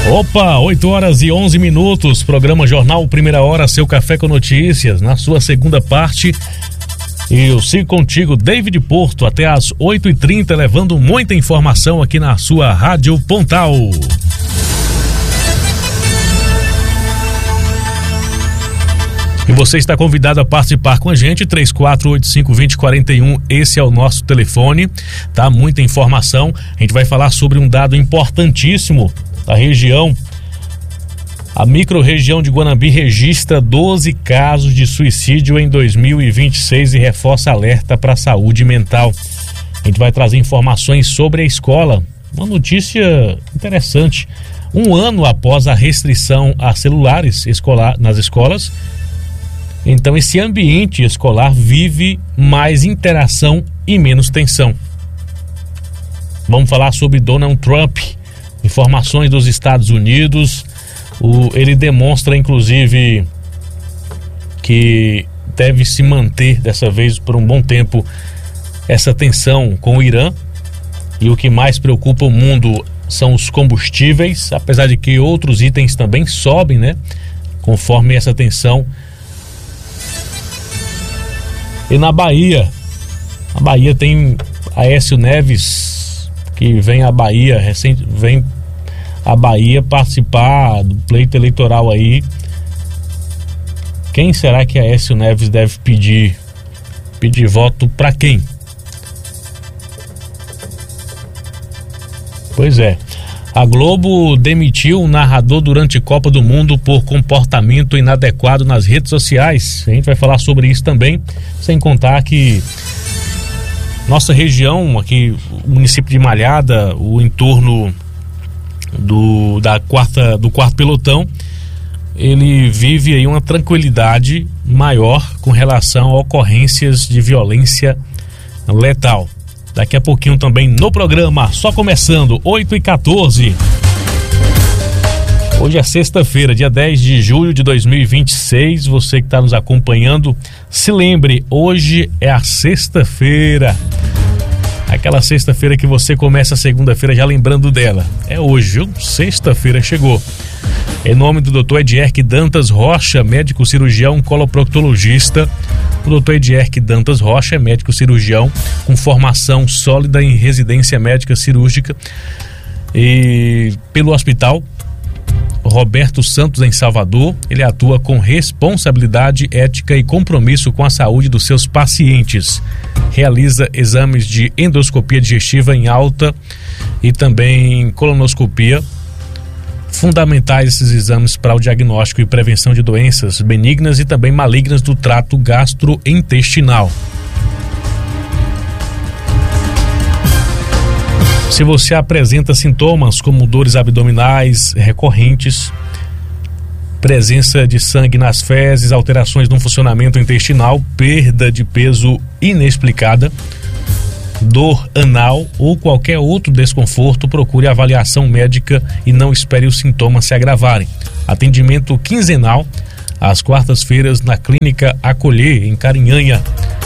Opa, 8h11, programa Jornal Primeira Hora, seu café com notícias, na sua segunda parte. E eu sigo contigo, David Porto, até às 8h30, levando muita informação aqui na sua Rádio Pontal. E você está convidado a participar com a gente, 3485-2041, esse é o nosso telefone, tá? Muita informação, a gente vai falar sobre um dado importantíssimo da região. A microrregião de Guanambi registra 12 casos de suicídio em 2026 e reforça alerta para a saúde mental. A gente vai trazer informações sobre a escola, uma notícia interessante. Um ano após a restrição a celulares nas escolas, então esse ambiente escolar vive mais interação e menos tensão. Vamos falar sobre Donald Trump, informações dos Estados Unidos. Ele demonstra inclusive que deve se manter dessa vez por um bom tempo essa tensão com o Irã, e o que mais preocupa o mundo são os combustíveis, apesar de que outros itens também sobem, né, conforme essa tensão. E na Bahia, tem Aécio Neves, que vem à Bahia, vem a Bahia participar do pleito eleitoral aí. Quem será que Aécio Neves deve pedir voto para quem? Pois é. A Globo demitiu um narrador durante Copa do Mundo por comportamento inadequado nas redes sociais. A gente vai falar sobre isso também, sem contar que nossa região aqui, o município de Malhada, o entorno do quarto pelotão, ele vive aí uma tranquilidade maior com relação a ocorrências de violência letal. Daqui a pouquinho também no programa, só começando, 8h14. Hoje é sexta-feira, dia 10 de julho de 2026. Você que está nos acompanhando, se lembre, hoje é a sexta-feira. Aquela sexta-feira que você começa a segunda-feira já lembrando dela. É hoje, viu? Sexta-feira chegou. Em nome do Dr. Edierque Dantas Rocha, médico cirurgião coloproctologista. O Dr. Edierque Dantas Rocha é médico cirurgião com formação sólida em residência médica cirúrgica e pelo Hospital Roberto Santos em Salvador. Ele atua com responsabilidade, ética e compromisso com a saúde dos seus pacientes. Realiza exames de endoscopia digestiva em alta e também colonoscopia. Fundamentais esses exames para o diagnóstico e prevenção de doenças benignas e também malignas do trato gastrointestinal. Se você apresenta sintomas como dores abdominais recorrentes, presença de sangue nas fezes, alterações no funcionamento intestinal, perda de peso inexplicada, dor anal ou qualquer outro desconforto, procure avaliação médica e não espere os sintomas se agravarem. Atendimento quinzenal às quartas-feiras na Clínica Acolher, em Carinhanha.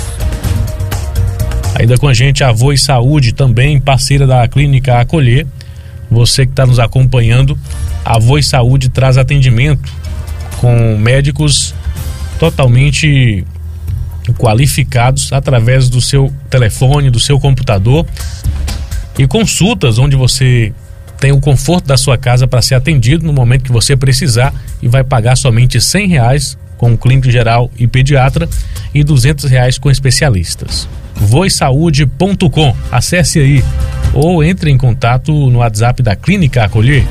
Ainda com a gente a Voz Saúde, também parceira da Clínica Acolher. Você que está nos acompanhando, a Voz Saúde traz atendimento com médicos totalmente qualificados através do seu telefone, do seu computador, e consultas onde você tem o conforto da sua casa para ser atendido no momento que você precisar, e vai pagar somente R$100 com o clínico geral e pediatra e R$200 com especialistas. voisaude.com, acesse aí ou entre em contato no WhatsApp da Clínica Acolher.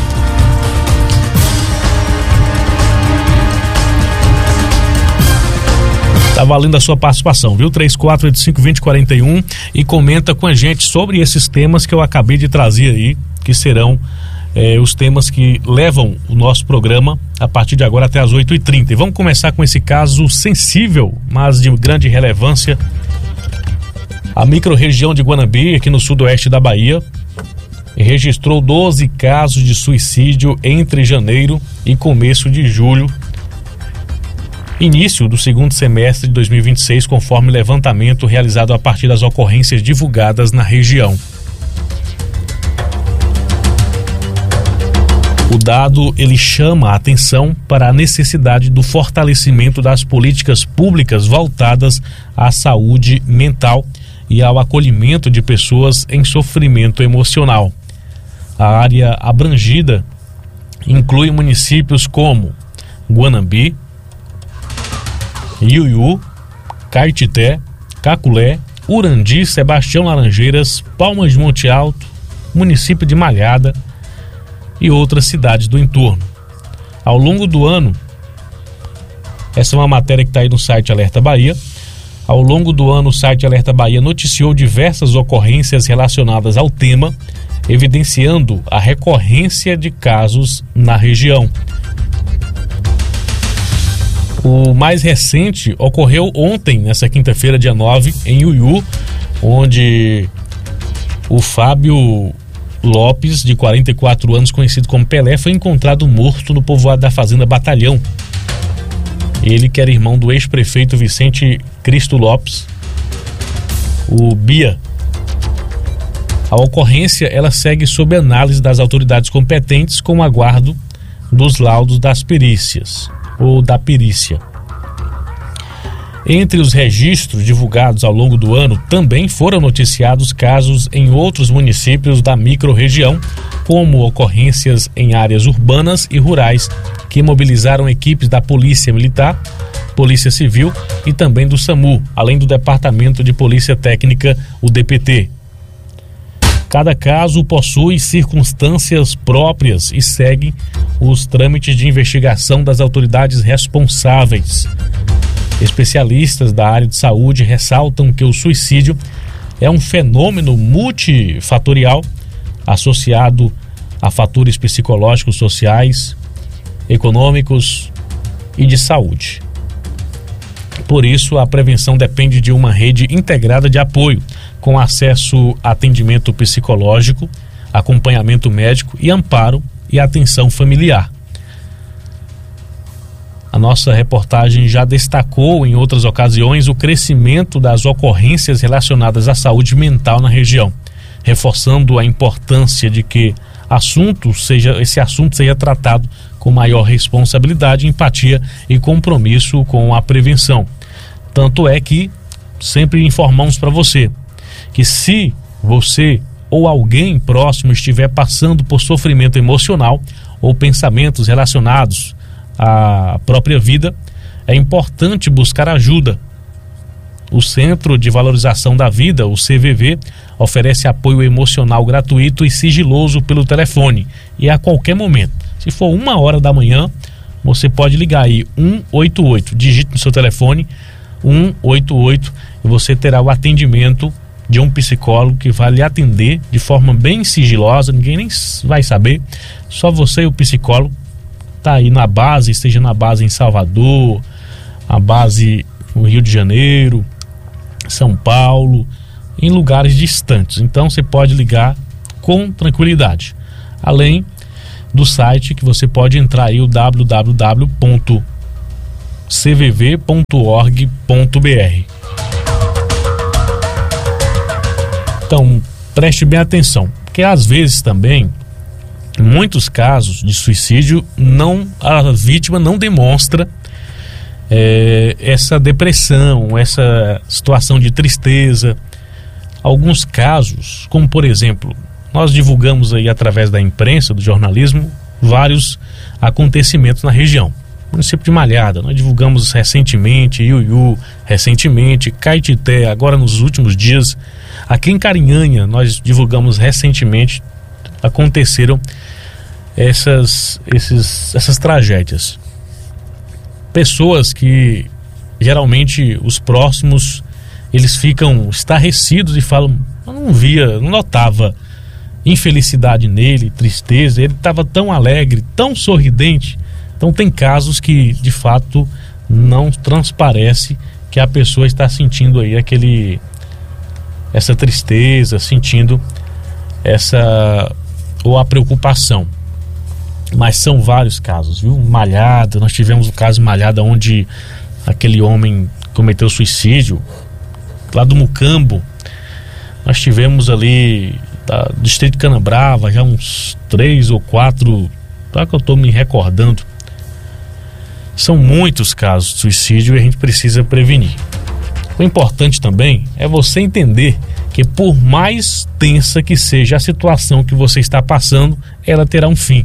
Tá valendo a sua participação, viu? 3485-2041, e comenta com a gente sobre esses temas que eu acabei de trazer aí, que serão os temas que levam o nosso programa a partir de agora até as 8h30. E vamos começar com esse caso sensível, mas de grande relevância. A microrregião de Guanambi, aqui no sudoeste da Bahia, registrou 12 casos de suicídio entre janeiro e começo de julho, início do segundo semestre de 2026, conforme levantamento realizado a partir das ocorrências divulgadas na região. O dado ele chama a atenção para a necessidade do fortalecimento das políticas públicas voltadas à saúde mental e ao acolhimento de pessoas em sofrimento emocional. A área abrangida inclui municípios como Guanambi, Iuiú, Caetité, Caculé, Urandi, Sebastião Laranjeiras, Palmas de Monte Alto, município de Malhada e outras cidades do entorno. Ao longo do ano, essa é uma matéria que está aí no site Alerta Bahia. Ao longo do ano, o site Alerta Bahia noticiou diversas ocorrências relacionadas ao tema, evidenciando a recorrência de casos na região. O mais recente ocorreu ontem, nessa quinta-feira, dia 9, em Iuiú, onde o Fábio Lopes, de 44 anos, conhecido como Pelé, foi encontrado morto no povoado da Fazenda Batalhão. Ele, que era irmão do ex-prefeito Vicente Cristo Lopes, o Bia. A ocorrência ela segue sob análise das autoridades competentes com o aguardo dos laudos das perícias, ou da perícia. Entre os registros divulgados ao longo do ano, também foram noticiados casos em outros municípios da microrregião, como ocorrências em áreas urbanas e rurais, que mobilizaram equipes da Polícia Militar, Polícia Civil e também do SAMU, além do Departamento de Polícia Técnica, o DPT. Cada caso possui circunstâncias próprias e segue os trâmites de investigação das autoridades responsáveis. Especialistas da área de saúde ressaltam que o suicídio é um fenômeno multifatorial associado a fatores psicológicos, sociais, econômicos e de saúde. Por isso, a prevenção depende de uma rede integrada de apoio, com acesso a atendimento psicológico, acompanhamento médico e amparo e atenção familiar. A nossa reportagem já destacou em outras ocasiões o crescimento das ocorrências relacionadas à saúde mental na região, reforçando a importância de que esse assunto seja tratado com maior responsabilidade, empatia e compromisso com a prevenção. Tanto é que sempre informamos para você que se você ou alguém próximo estiver passando por sofrimento emocional ou pensamentos relacionados à própria vida, é importante buscar ajuda. O Centro de Valorização da Vida, o CVV, oferece apoio emocional gratuito e sigiloso pelo telefone e a qualquer momento. Se for 1h da manhã, você pode ligar aí 188, digite no seu telefone 188 e você terá o atendimento de um psicólogo que vai lhe atender de forma bem sigilosa, ninguém nem vai saber, só você e o psicólogo. Tá aí na base, esteja na base em Salvador, a base no Rio de Janeiro, São Paulo, em lugares distantes. Então você pode ligar com tranquilidade. Além do site que você pode entrar aí, o www.cvv.org.br. Então, preste bem atenção, porque às vezes também, em muitos casos de suicídio, a vítima não demonstra essa depressão, essa situação de tristeza. Alguns casos, como por exemplo, nós divulgamos aí através da imprensa, do jornalismo, vários acontecimentos na região. Município de Malhada, nós divulgamos recentemente, Iuiú, recentemente, Caetité, agora nos últimos dias. Aqui em Carinhanha, nós divulgamos recentemente, aconteceram essas tragédias. Pessoas que geralmente os próximos eles ficam estarrecidos e falam: eu não notava infelicidade nele, tristeza, ele estava tão alegre, tão sorridente. Então tem casos que de fato não transparece que a pessoa está sentindo aí essa tristeza, sentindo ou a preocupação. Mas são vários casos, viu? Malhada, nós tivemos o caso Malhada, onde aquele homem cometeu suicídio, lá do Mucambo. Nós tivemos ali, Distrito de Canabrava, já uns 3 ou 4 Só que eu estou me recordando. São muitos casos de suicídio e a gente precisa prevenir. O importante também é você entender que por mais tensa que seja a situação que você está passando, ela terá um fim.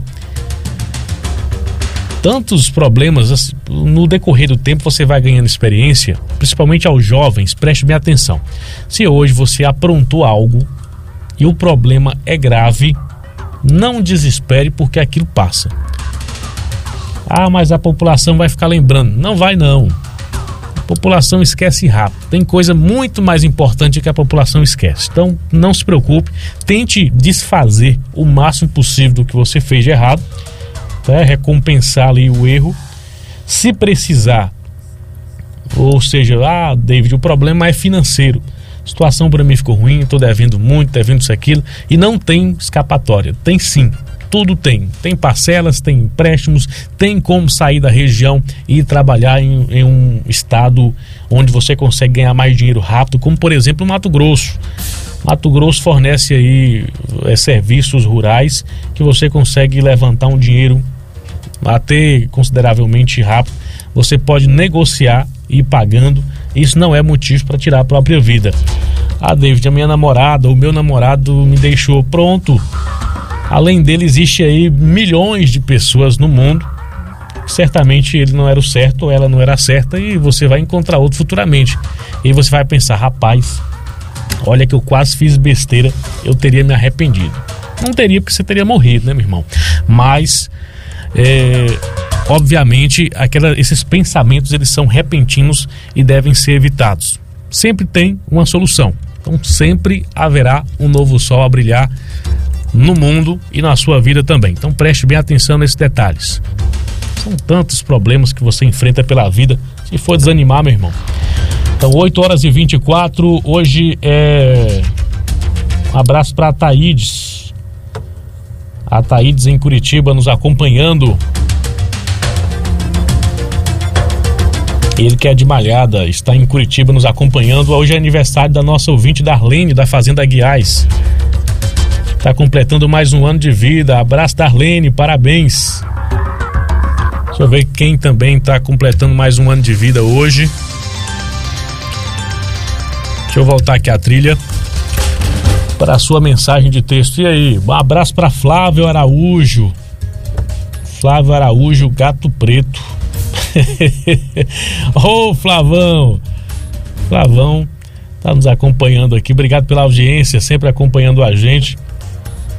Tantos problemas, no decorrer do tempo você vai ganhando experiência, principalmente aos jovens, preste bem atenção. Se hoje você aprontou algo e o problema é grave, não desespere porque aquilo passa. Mas a população vai ficar lembrando. Não vai não. A população esquece rápido. Tem coisa muito mais importante que a população esquece. Então não se preocupe, tente desfazer o máximo possível do que você fez de errado, recompensar ali o erro, se precisar. Ou seja, David, o problema é financeiro, a situação para mim ficou ruim, estou devendo muito, devendo isso, aquilo, e não tem escapatória. Tem sim, tudo tem parcelas, tem empréstimos, tem como sair da região e trabalhar em um estado onde você consegue ganhar mais dinheiro rápido, como por exemplo o Mato Grosso. Mato Grosso fornece aí serviços rurais que você consegue levantar um dinheiro até consideravelmente rápido. Você pode negociar e ir pagando. Isso não é motivo para tirar a própria vida. David, a minha namorada, o meu namorado me deixou. Pronto. Além dele, existe aí milhões de pessoas no mundo. Certamente ele não era o certo ou ela não era a certa e você vai encontrar outro futuramente. E você vai pensar, rapaz, olha que eu quase fiz besteira, eu teria me arrependido. Não teria, porque você teria morrido, né, meu irmão? Mas, obviamente, esses pensamentos, eles são repentinos e devem ser evitados. Sempre tem uma solução. Então, sempre haverá um novo sol a brilhar no mundo e na sua vida também. Então, preste bem atenção nesses detalhes. São tantos problemas que você enfrenta pela vida. Se for desanimar, meu irmão. Então, 8h24, hoje um abraço para a Thaídes. A Thaídes em Curitiba nos acompanhando. Ele que é de Malhada, está em Curitiba nos acompanhando. Hoje é aniversário da nossa ouvinte Darlene, da Fazenda Aguiás. Está completando mais um ano de vida. Abraço, Darlene, parabéns. Deixa eu ver quem também está completando mais um ano de vida hoje. Deixa eu voltar aqui a trilha para a sua mensagem de texto. E aí, um abraço para Flávio Araújo. Flávio Araújo, Gato Preto. Ô, Flavão tá nos acompanhando aqui. Obrigado pela audiência, sempre acompanhando a gente.